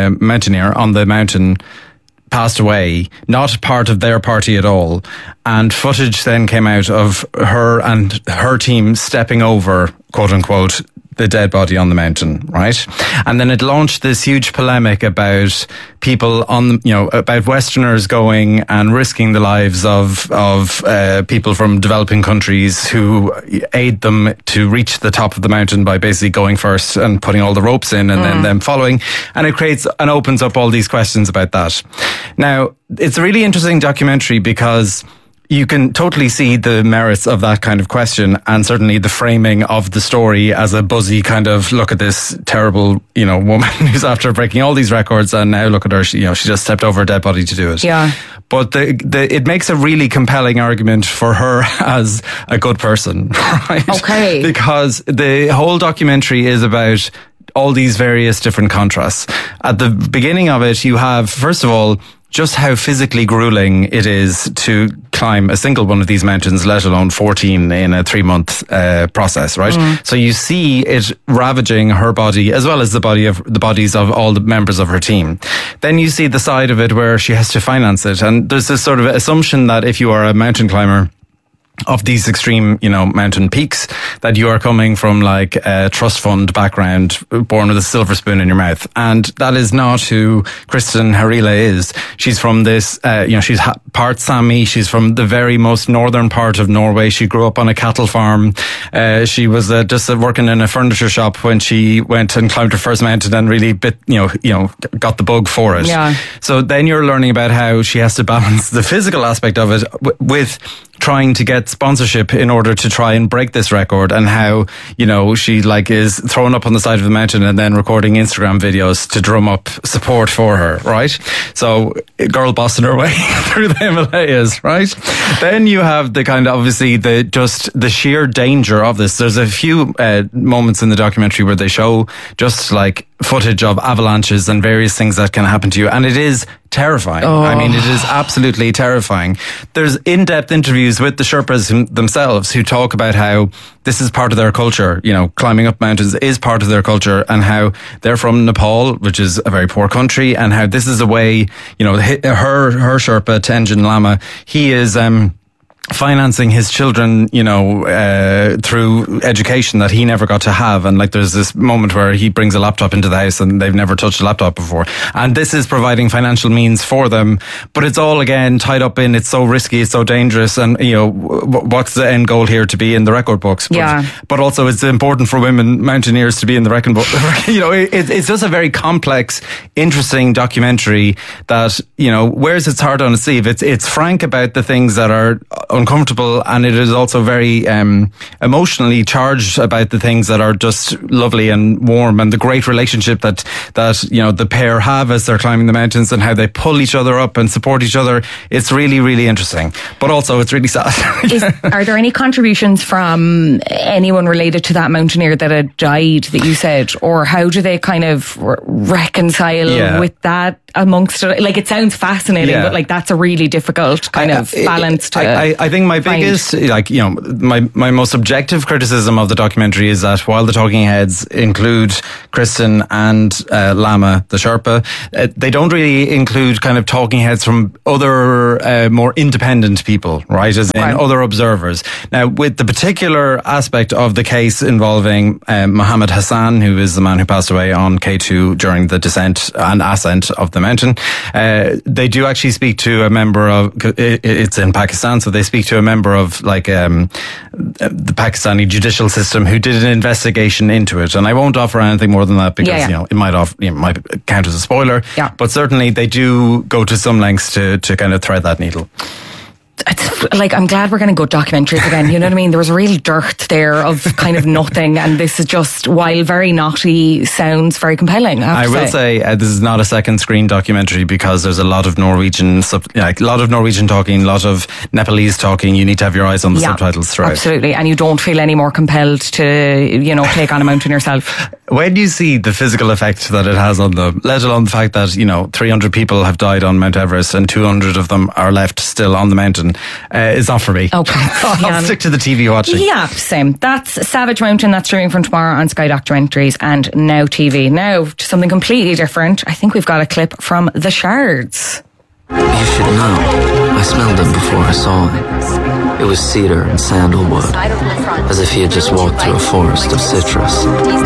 mountain passed away, not part of their party at all, and footage then came out of her and her team stepping over, quote unquote, the dead body on the mountain, right? And then it launched this huge polemic about people about Westerners going and risking the lives of people from developing countries who aid them to reach the top of the mountain by basically going first and putting all the ropes in and then them following. And it creates and opens up all these questions about that. Now, it's a really interesting documentary because you can totally see the merits of that kind of question, and certainly the framing of the story as a buzzy kind of, look at this terrible, woman who's after breaking all these records, and now look at her, she just stepped over a dead body to do it. Yeah. But it makes a really compelling argument for her as a good person, right? Okay. Because the whole documentary is about all these various different contrasts. At the beginning of it, you have, first of all, just how physically grueling it is to climb a single one of these mountains, let alone 14 in a 3-month process, right? So you see it ravaging her body as well as the bodies of all the members of her team. Then you see the side of it where she has to finance it, and there's this sort of assumption that if you are a mountain climber of these extreme, mountain peaks, that you are coming from like a trust fund background, born with a silver spoon in your mouth. And that is not who Kristen Harila is. She's from this, she's part Sami. She's from the very most northern part of Norway. She grew up on a cattle farm. She was just working in a furniture shop when she went and climbed her first mountain and really got the bug for it. Yeah. So then you're learning about how she has to balance the physical aspect of it with trying to get sponsorship in order to try and break this record, and how, she is thrown up on the side of the mountain and then recording Instagram videos to drum up support for her, right? So, girl bossing her way through the Himalayas, right? Then you have the kind of, obviously, the sheer danger of this. There's a few moments in the documentary where they show just like footage of avalanches and various things that can happen to you, and it is terrifying. I mean, it is absolutely terrifying. There's in-depth interviews with the Sherpas themselves who talk about how this is part of their culture. Climbing up mountains is part of their culture, and how they're from Nepal, which is a very poor country, and how this is a way, her Sherpa, Tenzin Lama, he is, financing his children, through education that he never got to have. And like there's this moment where he brings a laptop into the house and they've never touched a laptop before. And this is providing financial means for them. But it's all again tied up in, it's so risky, it's so dangerous. And, what's the end goal here? To be in the record books. But also it's important for women mountaineers to be in the record book. It's just a very complex, interesting documentary that, wears its heart on its sleeve. It's frank about the things that are uncomfortable, and it is also very emotionally charged about the things that are just lovely and warm, and the great relationship that the pair have as they're climbing the mountains, and how they pull each other up and support each other. It's really, really interesting, but also it's really sad. Are there any contributions from anyone related to that mountaineer that had died that you said, or how do they kind of reconcile with that amongst it? Like, it sounds fascinating, but like that's a really difficult kind of balance to I think my biggest, my most objective criticism of the documentary is that while the talking heads include Kristen and Lama, the Sherpa, they don't really include kind of talking heads from other more independent people, right? As in other observers. Now, with the particular aspect of the case involving Mohammed Hassan, who is the man who passed away on K2 during the descent and ascent of the mountain, they do actually speak to a member of, it's in Pakistan, so they speak to a member of the Pakistani judicial system who did an investigation into it. And I won't offer anything more than that because it might count as a spoiler. Yeah. But certainly they do go to some lengths to kind of thread that needle. It's like, I'm glad we're going to go documentaries again. You know what I mean? There was a real dearth there of kind of nothing, and this is just, while very naughty, sounds very compelling. I will say this is not a second screen documentary because there's a lot of Norwegian, a lot of Norwegian talking, a lot of Nepalese talking. You need to have your eyes on the subtitles throughout. Absolutely, and you don't feel any more compelled to, take on a mountain yourself. When you see the physical effect that it has on them, let alone the fact that 300 people have died on Mount Everest and 200 of them are left still on the mountain, it's not for me. Okay. I'll stick to the TV watching. Yeah, same. That's Savage Mountain. That's streaming from tomorrow on Sky Documentaries and Now TV. Now to something completely different. I think we've got a clip from The Shards. You should know. I smelled them before I saw him. It was cedar and sandalwood, as if he had just walked through a forest of citrus.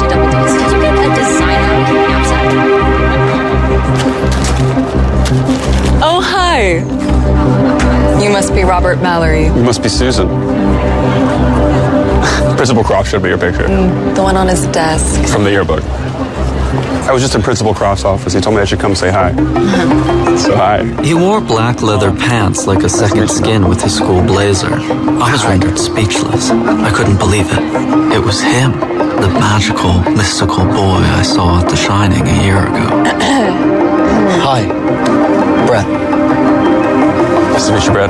Oh, hi. You must be Robert Mallory. You must be Susan. Principal Croft showed me your picture. The one on his desk. From the yearbook. I was just in Principal Croft's office. He told me I should come say hi. So hi. He wore black leather pants like a second skin with his school blazer. I was rendered speechless. I couldn't believe it. It was him, the magical, mystical boy I saw at The Shining a year ago. Hi, Brett. Nice to meet you, Brett.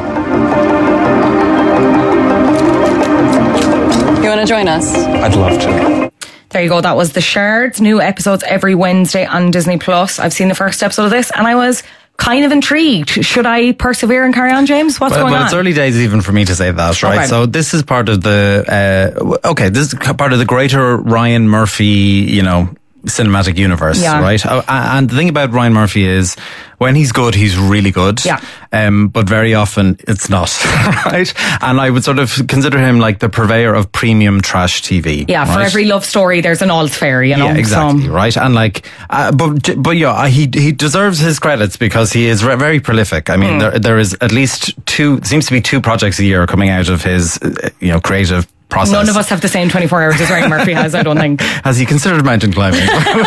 You want to join us? I'd love to. There you go. That was The Shards. New episodes every Wednesday on Disney Plus. I've seen the first episode of this and I was kind of intrigued. Should I persevere and carry on, James? What's going on? It's early days even for me to say that, right? Okay. So this is part of the this is part of the greater Ryan Murphy, cinematic universe, right? And the thing about Ryan Murphy is when he's good, he's really good. Yeah. But very often it's not, right? And I would sort of consider him like the purveyor of premium trash TV. Yeah, for every love story, there's an All's Fair, Yeah, exactly, right? And like, but yeah, he deserves his credits because he is very prolific. I mean, there is at least seems to be 2 projects a year coming out of his, creative process. None of us have the same 24 hours as Ryan Murphy has, I don't think. Has he considered mountain climbing?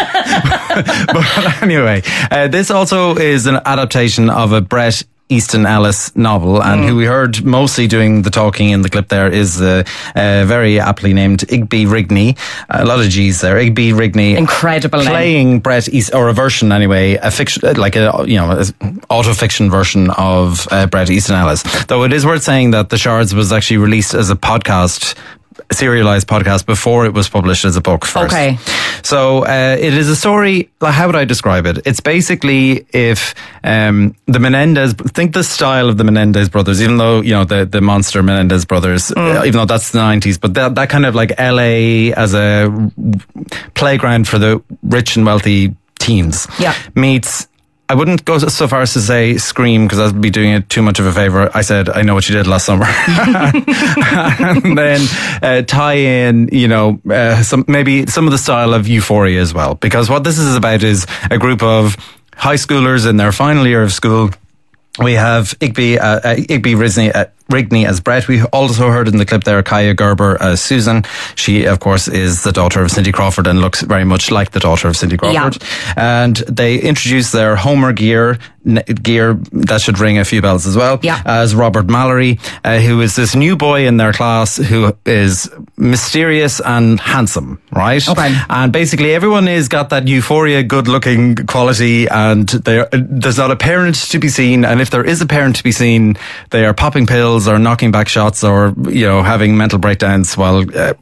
But anyway, this also is an adaptation of a Bret Easton Ellis novel, and who we heard mostly doing the talking in the clip there is very aptly named Igby Rigney. A lot of G's there. Igby Rigney, incredible playing name. Bret Easton, or a version anyway, a fiction, like a auto fiction version of Bret Easton Ellis. Though it is worth saying that The Shards was actually released as a podcast, serialized podcast, before it was published as a book first. Okay. So it is a story, how would I describe it? It's basically if the Menendez, think the style of the Menendez brothers, even though, the monster Menendez brothers, even though that's the 90s, but that kind of like LA as a playground for the rich and wealthy teens, meets I wouldn't go so far as to say scream, because I'd be doing it too much of a favour. I said, I know what you did last summer. And then tie in, maybe some of the style of Euphoria as well. Because what this is about is a group of high schoolers in their final year of school. We have Igby Rigney as Brett. We also heard in the clip there Kaya Gerber as Susan. She, of course, is the daughter of Cindy Crawford and looks very much like the daughter of Cindy Crawford. Yeah. And they introduced their Homer gear that should ring a few bells as well, as Robert Mallory, who is this new boy in their class who is mysterious and handsome, right? Okay. And basically everyone has got that Euphoria good-looking quality, and there's not a parent to be seen, and if there is a parent to be seen, they are popping pills or knocking back shots or, having mental breakdowns while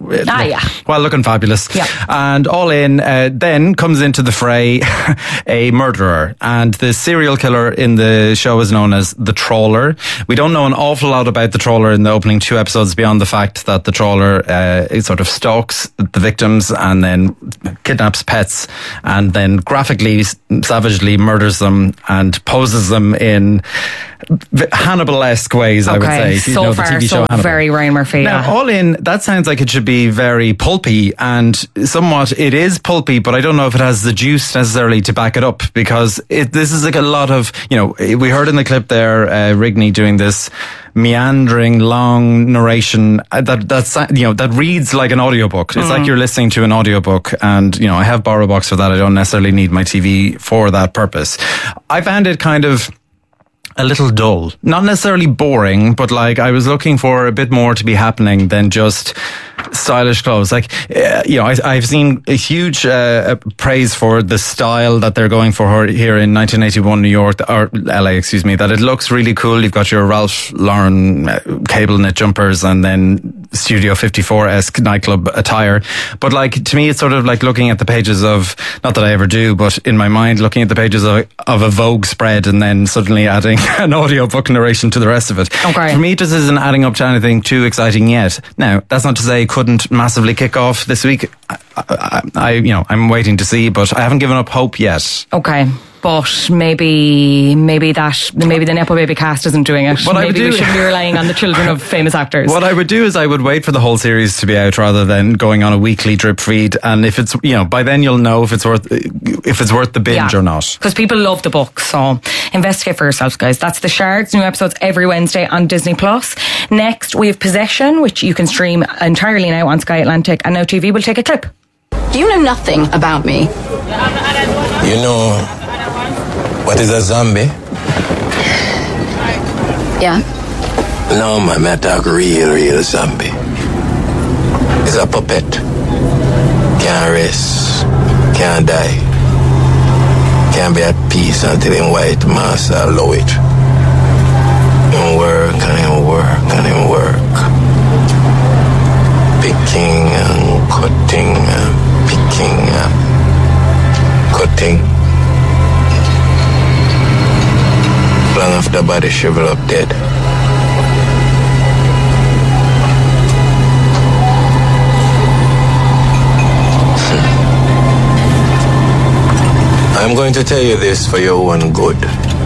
looking fabulous. Yeah. And all in, then comes into the fray a murderer, and the serial killer in the show is known as the Trawler. We don't know an awful lot about the Trawler in the opening 2 episodes beyond the fact that the Trawler sort of stalks the victims and then kidnaps pets and then graphically, savagely murders them and poses them in Hannibal-esque ways, I would say. So far, the TV show Hannibal. Very Ryan Murphy. Now, all in, that sounds like it should be very pulpy, and somewhat it is pulpy, but I don't know if it has the juice necessarily to back it up, because this is like a lot of, we heard in the clip there, Rigney doing this meandering, long narration that reads like an audiobook. It's like you're listening to an audiobook, and, I have BorrowBox for that. I don't necessarily need my TV for that purpose. I found it kind of a little dull. Not necessarily boring, but I was looking for a bit more to be happening than just stylish clothes. I've seen a huge praise for the style that they're going for here in 1981 New York, or LA, excuse me, that it looks really cool. You've got your Ralph Lauren cable knit jumpers and then Studio 54-esque nightclub attire. But to me, it's sort of like looking at the pages of, not that I ever do, but in my mind, looking at the pages of a Vogue spread and then suddenly adding an audiobook narration to the rest of it. Okay. For me, it just isn't adding up to anything too exciting yet. Now, that's not to say it couldn't massively kick off this week. I'm waiting to see, but I haven't given up hope yet. Okay. But maybe the Nepo Baby cast isn't doing it. Maybe we should be relying on the children of famous actors. What I would do is I would wait for the whole series to be out rather than going on a weekly drip feed. And if it's, by then you'll know if it's worth the binge or not. Because people love the book, so investigate for yourselves, guys. That's The Shards. New episodes every Wednesday on Disney Plus. Next, we have Possession, which you can stream entirely now on Sky Atlantic, and Now TV will take a clip. You know nothing about me. You know what is a zombie? Yeah. No, man, I talk real zombie. It's a puppet. Can't rest, can't die. Can't be at peace until in white master allow it. Can't work, can't even work. Picking and cutting and picking and cutting. Long after the body shrivel up dead. I'm going to tell you this for your own good.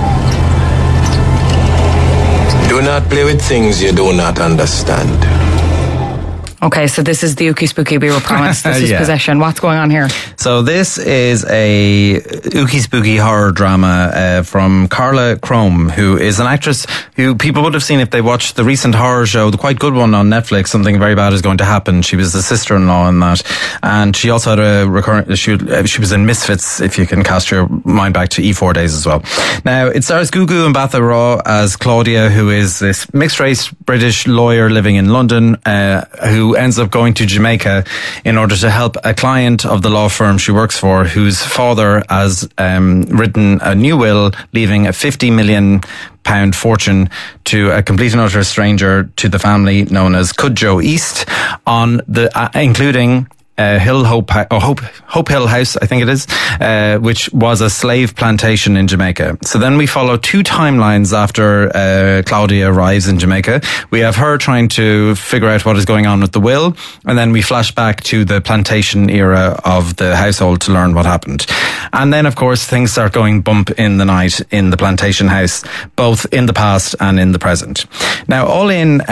Do not play with things you do not understand. Okay, so this is the Ookie Spooky we were promised. This is Possession. What's going on here? So this is a Ookie Spooky horror drama from Carla Crome, who is an actress who people would have seen if they watched the recent horror show, the quite good one on Netflix, Something Very Bad Is Going to Happen. She was the sister-in-law in that. And she also had a recurrent, she was in Misfits, if you can cast your mind back to E4 days as well. Now, it stars Gugu Mbatha Raw as Claudia, who is this mixed-race British lawyer living in London, who ends up going to Jamaica in order to help a client of the law firm she works for, whose father has written a new will leaving a £50 million fortune to a complete and utter stranger to the family known as Cudjoe East, on the including Hope Hill House, I think it is, which was a slave plantation in Jamaica. So then we follow 2 timelines after Claudia arrives in Jamaica. We have her trying to figure out what is going on with the will, and then we flash back to the plantation era of the household to learn what happened. And then, of course, things start going bump in the night in the plantation house, both in the past and in the present. Now, all in,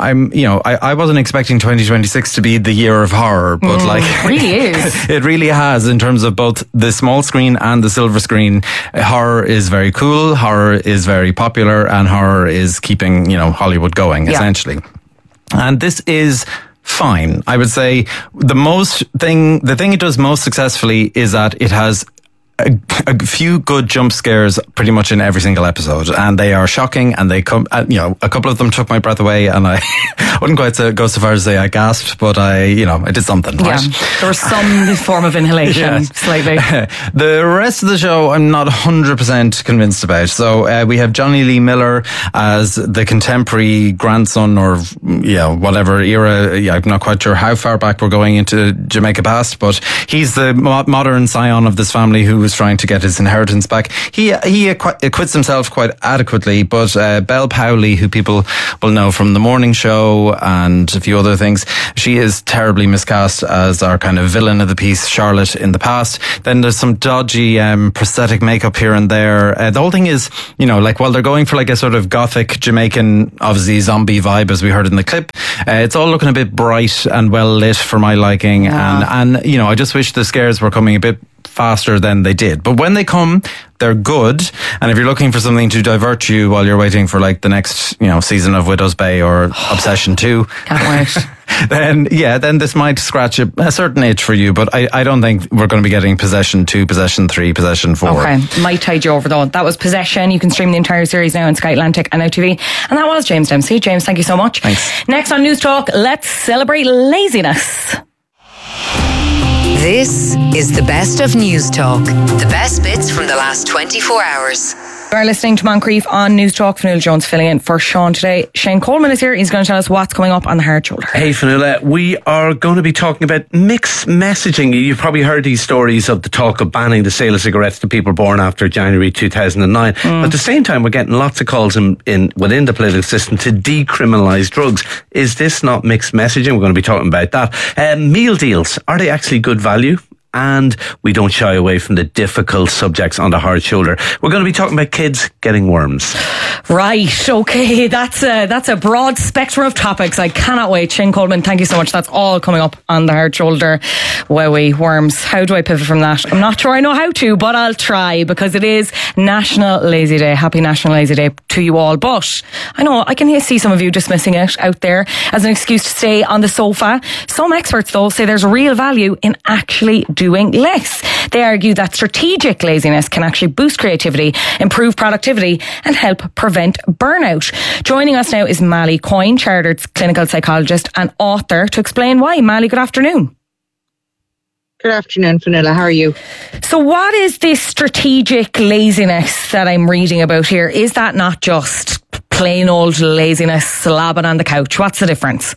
I wasn't expecting 2026 to be the year of horror, but it really is. It really has, in terms of both the small screen and the silver screen. Horror is very cool, horror is very popular, and horror is keeping, Hollywood going, essentially. And this is fine. I would say the thing it does most successfully is that it has a few good jump scares pretty much in every single episode, and they are shocking, and they come, a couple of them took my breath away, and I wouldn't quite go so far as to say I gasped, but I did something. Yeah, right? there was some form of inhalation, slightly. The rest of the show I'm not 100% convinced about. So we have Johnny Lee Miller as the contemporary grandson, or whatever era. I'm not quite sure how far back we're going into Jamaica past, but he's the modern scion of this family who was trying to get his inheritance back. He acquits himself quite adequately, but Belle Powley, who people will know from The Morning Show and a few other things, she is terribly miscast as our kind of villain of the piece, Charlotte, in the past. Then there's some dodgy prosthetic makeup here and there. The whole thing is, while they're going for like a sort of gothic Jamaican, obviously zombie vibe, as we heard in the clip, it's all looking a bit bright and well lit for my liking. Yeah. And I just wish the scares were coming a bit faster than they did. But when they come, they're good. And if you're looking for something to divert you while you're waiting for like the next, season of Widow's Bay or Obsession 2. Can't wait. then this might scratch a certain itch for you, but I don't think we're going to be getting Possession 2, Possession 3, Possession 4. Okay, might tide you over though. That was Possession. You can stream the entire series now on Sky Atlantic and Now TV. And that was James Dempsey. James, thank you so much. Thanks. Next on News Talk, let's celebrate laziness. This is the best of News Talk. The best bits from the last 24 hours. You are listening to Moncrief on News Talk. Fionnuala Jones filling in for Sean today. Shane Coleman is here. He's going to tell us what's coming up on the hard shoulder. Hey Fionnuala, we are going to be talking about mixed messaging. You've probably heard these stories of the talk of banning the sale of cigarettes to people born after January 2009. But at the same time, we're getting lots of calls within the political system to decriminalise drugs. Is this not mixed messaging? We're going to be talking about that. Meal deals, are they actually good value? And we don't shy away from the difficult subjects on the hard shoulder. We're going to be talking about kids getting worms. Right, okay, that's a broad spectrum of topics. I cannot wait. Shane Coleman, thank you so much. That's all coming up on the hard shoulder. Wowie, worms. How do I pivot from that? I'm not sure I know how to, but I'll try, because it is National Lazy Day. Happy National Lazy Day to you all. But I know I can see some of you dismissing it out there as an excuse to stay on the sofa. Some experts, though, say there's real value in actually doing less. They argue that strategic laziness can actually boost creativity, improve productivity, and help prevent burnout. Joining us now is Mally Coyne, chartered clinical psychologist and author, to explain why. Mally, good afternoon. Good afternoon, Fionnuala. How are you? So what is this strategic laziness that I'm reading about here? Is that not just plain old laziness, slobbing on the couch? What's the difference?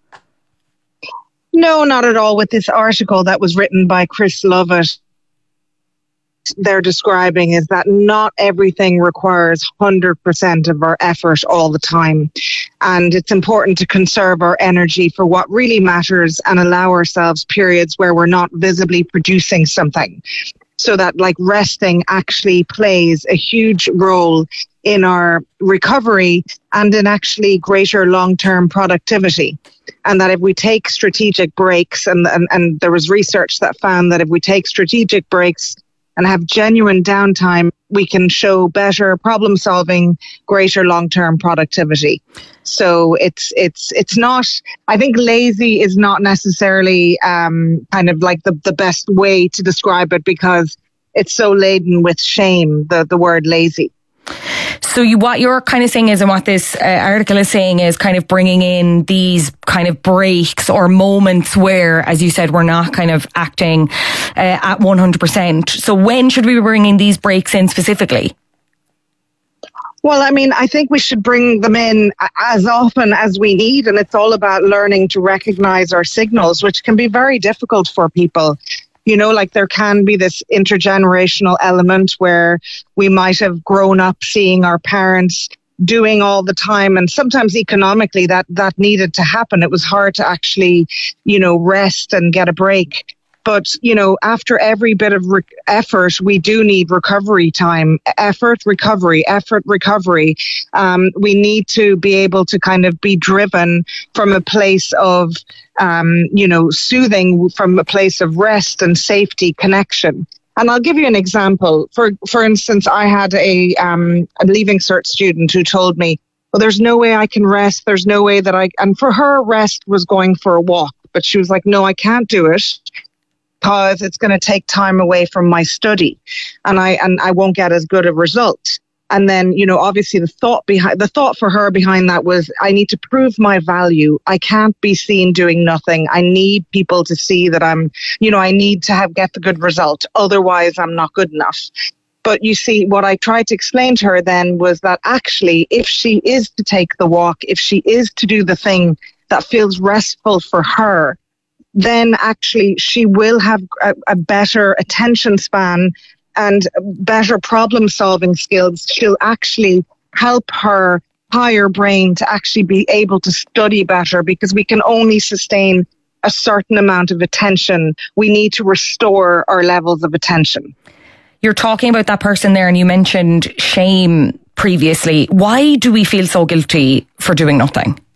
No, not at all. With this article that was written by Chris Lovett, they're describing is that not everything requires 100% of our effort all the time. And it's important to conserve our energy for what really matters and allow ourselves periods where we're not visibly producing something. So that resting actually plays a huge role in our recovery and in actually greater long-term productivity. And that if we take strategic breaks, and there was research that found that if we take strategic breaks and have genuine downtime, we can show better problem solving, greater long-term productivity. So it's not, I think lazy is not necessarily kind of like the best way to describe it, because it's so laden with shame, the word lazy. So what you're kind of saying is, and what this article is saying is, kind of bringing in these kind of breaks or moments where, as you said, we're not kind of acting at 100%. So when should we be bringing these breaks in specifically? Well, I mean, I think we should bring them in as often as we need, and it's all about learning to recognize our signals, which can be very difficult for people. You know, like there can be this intergenerational element where we might have grown up seeing our parents doing all the time, and sometimes economically that needed to happen. It was hard to actually, rest and get a break. But, after every bit of effort, we do need recovery time. Effort, recovery. We need to be able to kind of be driven from a place of, soothing, from a place of rest and safety, connection. And I'll give you an example. For instance, I had a Leaving Cert student who told me, well, there's no way I can rest. There's no way that and for her, rest was going for a walk. But she was like, no, I can't do it, because it's going to take time away from my study, and I won't get as good a result. And then, obviously the thought for her behind that was, I need to prove my value. I can't be seen doing nothing. I need people to see that I need to get the good result. Otherwise I'm not good enough. But you see, what I tried to explain to her then was that actually, if she is to take the walk, if she is to do the thing that feels restful for her, then actually she will have a better attention span and better problem solving skills. She'll actually help her higher brain to actually be able to study better, because we can only sustain a certain amount of attention. We need to restore our levels of attention. You're talking about that person there, and you mentioned shame previously. Why do we feel so guilty for doing nothing?